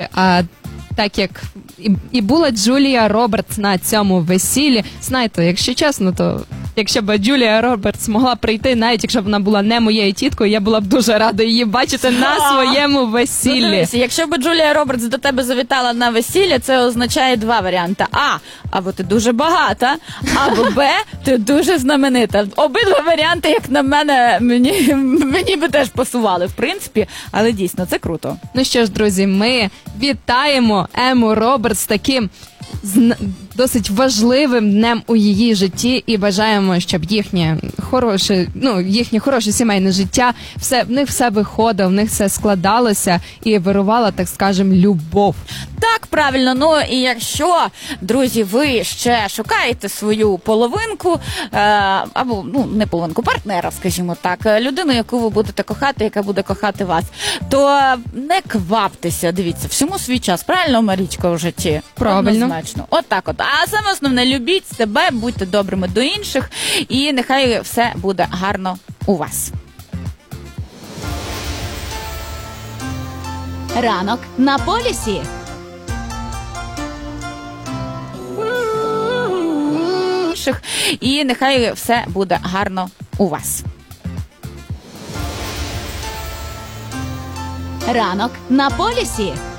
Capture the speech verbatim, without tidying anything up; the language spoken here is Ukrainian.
Е, а так як і, і була Джулія Робертс на цьому весіллі, знаєте, якщо чесно, то якщо б Джулія Робертс могла прийти, навіть якщо б вона була не моєю тіткою, я була б дуже рада її бачити на своєму весіллі. Ну, якщо б Джулія Робертс до тебе завітала на весілля, це означає два варіанти. А, або ти дуже багата, або Б, ти дуже знаменита. Обидва варіанти, як на мене, мені, мені би теж пасували, в принципі, але дійсно, це круто. Ну що ж, друзі, ми вітаємо Ему Робертс з таким досить важливим днем у її житті і бажаємо, щоб їхнє хороше, ну, їхнє хороше сімейне життя, все, в них все виходило, в них все складалося і вирувала, так скажем, любов. Так, правильно. Ну, і якщо, друзі, ви ще шукаєте свою половинку, е, або, ну, не половинку, партнера, скажімо так, людину, яку ви будете кохати, яка буде кохати вас, то не кваптеся, дивіться, всьому свій час. Правильно, Марічка, в житті? Правильно. Однозначно. От так от. А саме основне, любіть себе, будьте добрими до інших, і нехай все буде гарно у вас. Ранок на полюсі. І нехай все буде гарно у вас. Ранок на полюсі.